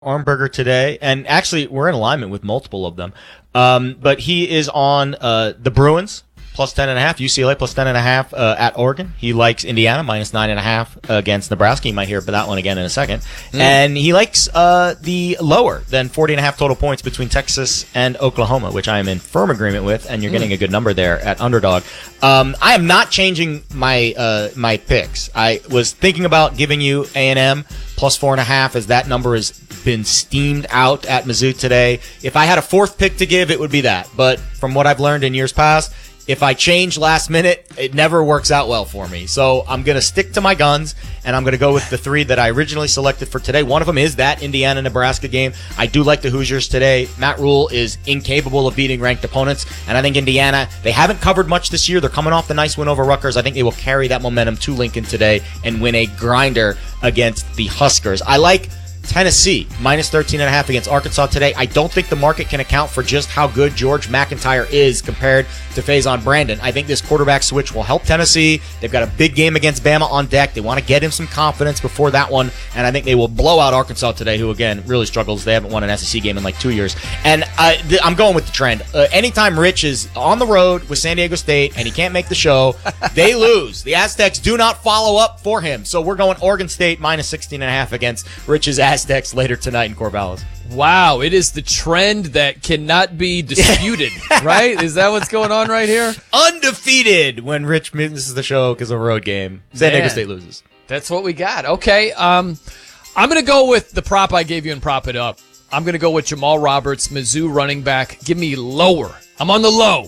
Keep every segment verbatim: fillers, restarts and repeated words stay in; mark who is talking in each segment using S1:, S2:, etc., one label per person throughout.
S1: Armberger today, and actually we're in alignment with multiple of them. Um, but he is on uh, the Bruins plus ten and a half, U C L A plus ten and a half uh, at Oregon. He likes Indiana minus nine and a half against Nebraska. You might hear about that one again in a second. Mm. And he likes uh, the lower than forty and a half total points between Texas and Oklahoma, which I am in firm agreement with, and you're mm. getting a good number there at Underdog. Um, I am not changing my uh, my picks. I was thinking about giving you A and M plus four and a half, as that number has been steamed out at Mizzou today. If I had a fourth pick to give, it would be that. But from what I've learned in years past, if I change last minute, it never works out well for me. So I'm going to stick to my guns, and I'm going to go with the three that I originally selected for today. One of them is that Indiana-Nebraska game. I do like the Hoosiers today. Matt Rule is incapable of beating ranked opponents, and I think Indiana, they haven't covered much this year. They're coming off the nice win over Rutgers. I think they will carry that momentum to Lincoln today and win a grinder against the Huskers. I like Tennessee minus thirteen and a half against Arkansas today. I don't think the market can account for just how good George McIntyre is compared to Faison Brandon. I think this quarterback switch will help Tennessee. They've got a big game against Bama on deck. They want to get him some confidence before that one, and I think they will blow out Arkansas today, who again really struggles. They haven't won an S E C game in like two years. And I, th- I'm going with the trend. Uh, anytime Rich is on the road with San Diego State and he can't make the show, they lose. The Aztecs do not follow up for him. So we're going Oregon State minus sixteen and a half against Rich's Aztecs later tonight in Corvallis.
S2: Wow, it is the trend that cannot be disputed, right? Is that what's going on right here?
S1: Undefeated when Rich misses the show because of a road game. San Diego State loses.
S2: That's what we got. Okay, um, I'm going to go with the prop I gave you and prop it up. I'm going to go with Jamal Roberts, Mizzou running back. Give me lower. I'm on the low.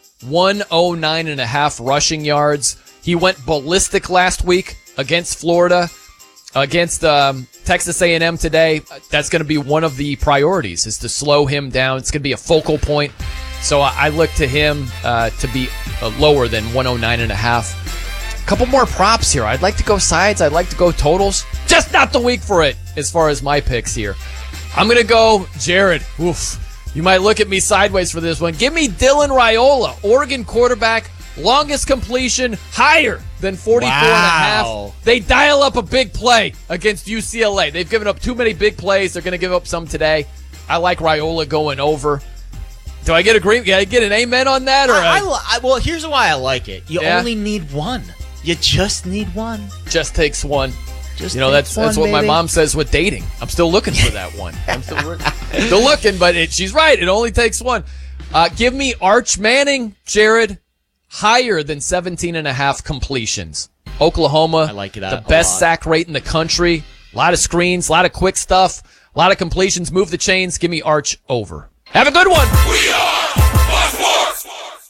S2: one oh nine and a half rushing yards. He went ballistic last week against Florida. Against um, Texas A and M today, that's going to be one of the priorities, is to slow him down. It's going to be a focal point. So I, I look to him uh, to be uh, lower than one oh nine and a half. A couple more props here. I'd like to go sides. I'd like to go totals. Just not the week for it as far as my picks here. I'm going to go Jared. Oof. You might look at me sideways for this one. Give me Dylan Raiola, Oregon quarterback. Longest completion, higher than forty-four
S1: wow.
S2: and a half. They dial up a big play against U C L A. They've given up too many big plays. They're going to give up some today. I like Raiola going over. Do I get a green? Can I get an amen on that? Or
S1: I, I, I, well, here's why I like it. You
S2: yeah.
S1: only need one. You just need one.
S2: Just takes one.
S1: Just
S2: you know, that's
S1: one,
S2: that's what
S1: baby.
S2: my mom says with dating. I'm still looking for that one. I'm still, still looking, but it, she's right. It only takes one. Uh, give me Arch Manning, Jared. Higher than seventeen and a half completions. Oklahoma,
S1: I like that
S2: the best sack rate in the country. A lot of screens, a lot of quick stuff, a lot of completions. Move the chains. Give me Arch over. Have a good one.
S3: We are Sports.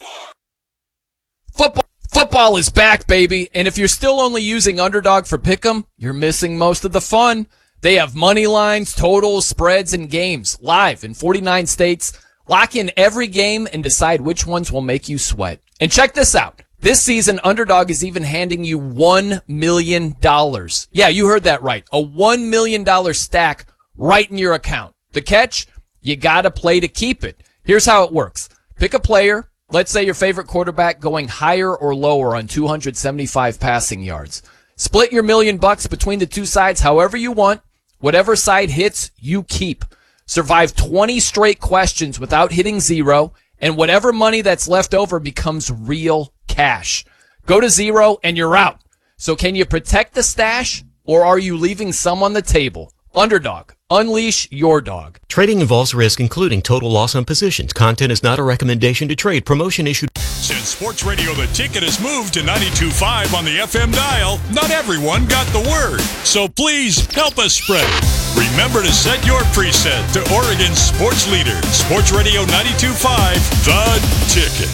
S2: Football, football is back, baby. And if you're still only using Underdog for Pick'em, you're missing most of the fun. They have money lines, totals, spreads, and games live in forty-nine states. Lock in every game and decide which ones will make you sweat. And check this out. This season, Underdog is even handing you one million dollars. Yeah, you heard that right. A one million dollars stack right in your account. The catch? You gotta play to keep it. Here's how it works. Pick a player. Let's say your favorite quarterback going higher or lower on two hundred seventy-five passing yards. Split your million bucks between the two sides however you want. Whatever side hits, you keep. Survive twenty straight questions without hitting zero, and whatever money that's left over becomes real cash. Go to zero and you're out. So can you protect the stash, or are you leaving some on the table? Underdog. Unleash your dog.
S4: Trading involves risk, including total loss on positions. Content is not a recommendation to trade. Promotion issued.
S3: Since Sports Radio The Ticket has moved to ninety-two point five on the F M dial, not everyone got the word. So please help us spread it. Remember to set your preset to Oregon's sports leader, Sports Radio ninety-two point five, The Ticket.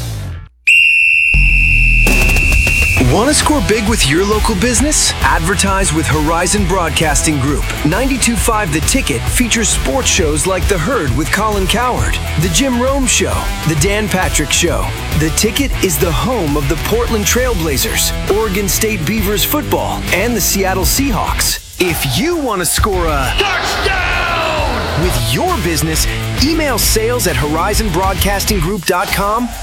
S5: Want to score big with your local business? Advertise with Horizon Broadcasting Group. ninety-two point five The Ticket features sports shows like The Herd with Colin Cowherd, The Jim Rome Show, The Dan Patrick Show. The Ticket is the home of the Portland Trailblazers, Oregon State Beavers football, and the Seattle Seahawks. If you want to score a touchdown with your business, email sales at horizon broadcasting group dot com